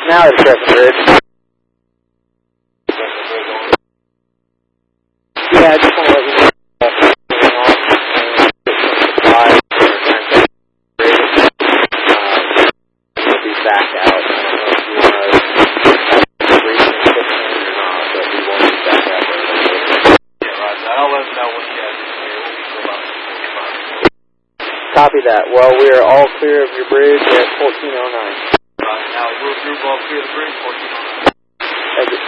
Now it's Crescent Bridge. Yeah, I just want to let you know. We'll be back out. I don't know if you want to briefing or not, but we won't be back out there. Yeah, right. I'll let them know when you guys are here. Copy that. Well, we are all clear of your bridge at 1409. Right, now we'll group all clear the bridge, 1409.